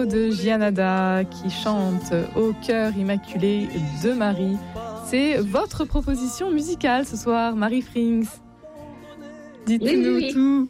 De Gianada qui chante au cœur immaculé de Marie. C'est votre proposition musicale ce soir, Marie Frings. Dites-nous tout.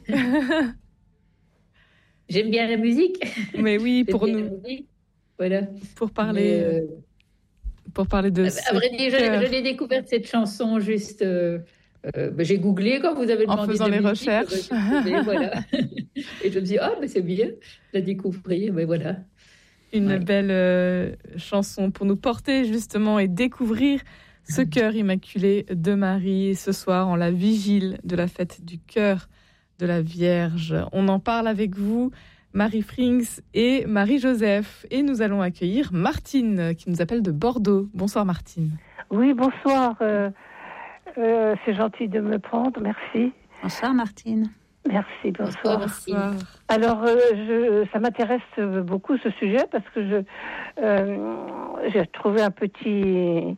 J'aime bien la musique. Mais oui, pour nous. Voilà. Pour parler de à vrai dire, je l'ai découverte cette chanson juste. J'ai googlé quand vous avez demandé en faisant de les musique, recherches. Voilà. Et je me dis c'est bien la découvrir, mais voilà. Une belle chanson pour nous porter justement et découvrir ce cœur immaculé de Marie ce soir en la vigile de la fête du cœur de la Vierge. On en parle avec vous, Marie Frings et Marie-Joseph. Et nous allons accueillir Martine qui nous appelle de Bordeaux. Bonsoir Martine. Oui, bonsoir. C'est gentil de me prendre, merci. Bonsoir Martine. Merci, bonsoir. Bonsoir. Alors, ça m'intéresse beaucoup ce sujet parce que j'ai trouvé un petit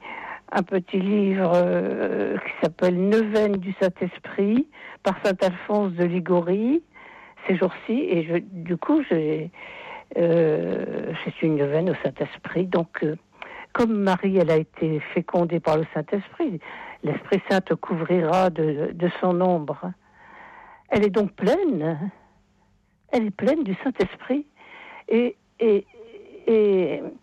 livre qui s'appelle Neuvaine du Saint-Esprit par Saint Alphonse de Ligorie ces jours-ci, et du coup je suis une neuvaine au Saint-Esprit, donc comme Marie elle a été fécondée par le Saint-Esprit, l'Esprit Saint te couvrira de son ombre. Elle est donc pleine. Elle est pleine du Saint-Esprit. Et